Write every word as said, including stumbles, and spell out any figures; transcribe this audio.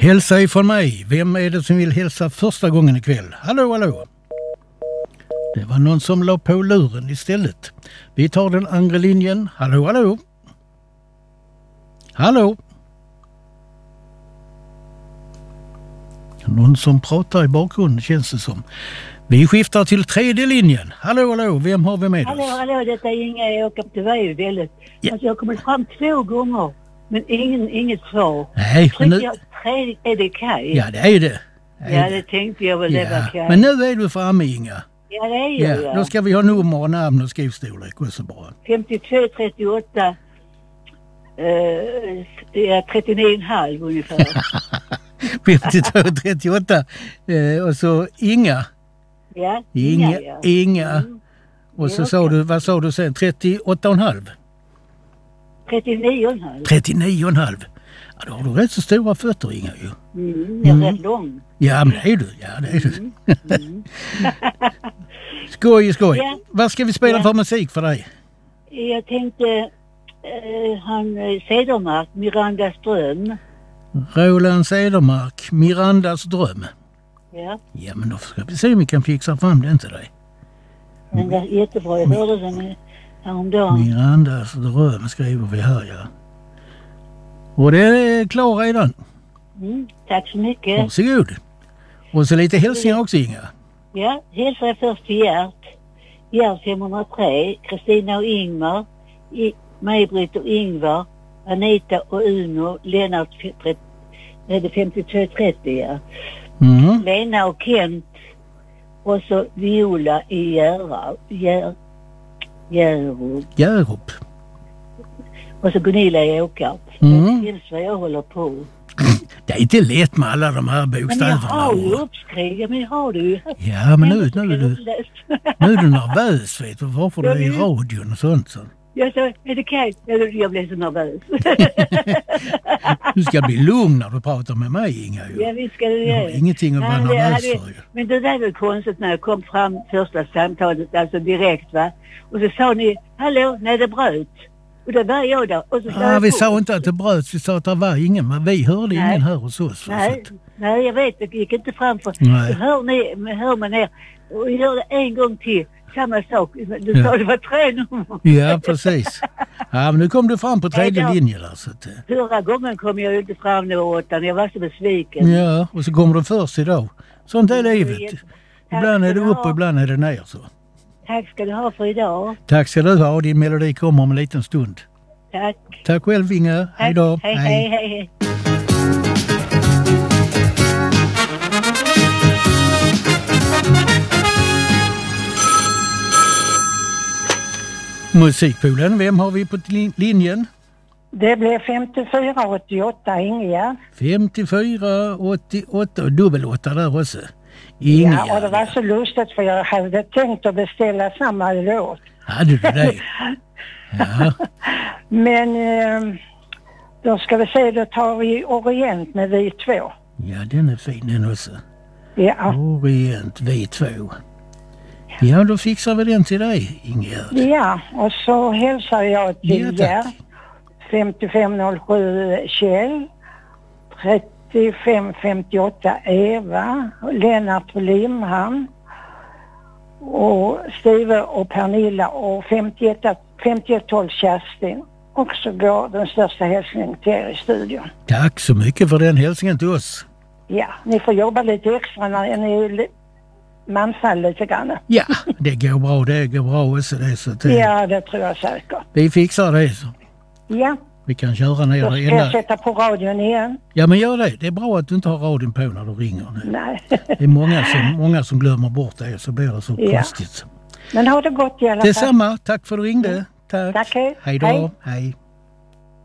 Hälsa ifrån mig. Vem är det som vill hälsa första gången ikväll? Hallå, hallå. Det var någon som la på luren istället. Vi tar den andra linjen. Hallå, hallå. Hallå. Någon som pratar i bakgrunden känns det som. Vi skiftar till tredje linjen. Hallå, hallå. Vem har vi med hallå, oss? Hallå, hallå. Detta är Inga. Jag åker till väldigt. Ja. Alltså, jag har kommit fram två gånger. Men ingen, inget svar. Nej, men nu... jag, tredje, är det Kaj? Ja, det är det. Det ja, det tänkte jag väl. Ja. Det var Kaj. Men nu är du framme, Inga. Ja, det är jag. Ja, då ska vi ha nummer och namn och skrivstorlek och så bra. femtiotvå trettioåtta eh, ja, trettionio komma fem ungefär. femtiotvå trettioåtta eh, och så Inga. Ja, Inga. Inga, ja. Inga. Mm. Och så Ja, sa du, vad sa du sen? trettioåtta komma fem? trettionio komma fem. trettionio komma fem. Ja, då har du rätt så stora fötter, Inga ju. Mm, jag är Mm. rätt lång. Ja, men det är du. Ja, det är du. Mm. Mm. Skoj, skoj. Ja. Vad ska vi spela Ja. för musik för dig? Jag tänkte eh, han eh, Cedermark, Mirandas dröm. Roland Cedermark, Mirandas dröm. Ja, Ja, men då ska vi se om vi kan fixa fram den till dig. den var jättebra. Jag hörde den häromdagen. Mirandas dröm skriver vi här, ja. Och det är klar redan. Mm, tack så mycket. Varsågod. Och så lite hälsningar också, Inga. Ja, hälsar jag först till Gert. Gert femhundratre, Kristina och Ingmar, I- Maj-Britt och Ingvar, Anita och Uno, Lennart f- är det femtiotvå trettio, ja. Mm. Lena och Kent och så Viola i Jära, Jär, Järup Hjärup. och så Gunilla i Åkarp. Mm. Det är vad jag håller på. Det är inte lätt med alla de här Men jag bokstäverna. har ju uppskrivet, men jag har det ju. Ja, men nu, nu, är du, läst. nu är du nervös, vet du. Varför du är i radion och sånt. Så. Jag sa, är det Kaj? Jag, jag blev så nervös. Du ska bli lugn när du pratar med mig, Inga. Ju. Ja, visst ska det Jag göra. har ingenting att vara Nej, det nervös hade- för. Ju. Men det där är väl konstigt när jag kom fram första samtalet, alltså direkt, va? Och så sa ni, hallå, när det bröt. Och då var jag där. Och så sa Ja, jag vi på. sa inte att det bröts, vi sa att det var ingen, men vi hörde Nej. ingen här hos oss. va, så Nej, att- nej, jag vet, det gick inte fram för. Nej. Så hör, ni, hör man er. Och jag gör det en gång till. Samma sak. Du Ja. sa det var tre nummer. Ja, precis. Ja, men nu kom du fram på tredje Nej, då. linjen där. Så att, eh, Förra gången kom jag ju inte fram nu åttan. Jag var så besviken. ja, och så kommer du först idag. Sånt är livet. Ibland är det upp och ibland är det ner. Så. Tack ska du ha för idag. Tack ska du ha. Din melodi kommer om en liten stund. Tack. Tack själv, Inga. Hej då. Hej, hej, hej, hej. Musikpoolen, vem har vi på lin- linjen? Det blev femtiofyra åttioåtta, Ingegärd. femtiofyra åttioåtta och dubbelåtta där också. Inga. Ja, och det var så lustigt för jag hade tänkt att beställa samma låt. Hade du det? Ja. Men eh, då ska vi se, då tar vi Orient med vi två. Ja, den är fin den också. Ja, Orient, vi två. Ja, då fixar vi den till dig, Ingegärd. ja, och så hälsar jag till Ja, tack. Gerd. femtiofem noll sju Kjell. trettiofem femtioåtta Eva. Lennart på Limhamn. Och Steve och Pernilla och femtioett tolv Kerstin. Och så går den största hälsningen till er i studion. Tack så mycket för den hälsningen till oss. Ja, ni får jobba lite extra när ni är li- manfall lite grann. Ja, det går bra, det går bra också det. Så att, eh, Ja, det tror jag säkert. vi fixar det så. Ja, Vi kan köra ner då det ska jag ända. sätta på radion igen. Ja, men gör det. Det är bra att du inte har radion på när du ringer. Nej, Det är många som, många som glömmer bort det, så blir det så Ja. konstigt. men ha det gott i alla fall. Detsamma. Tack för att du ringde. Tack. Tack, hej. Hej då. Hej. Hej.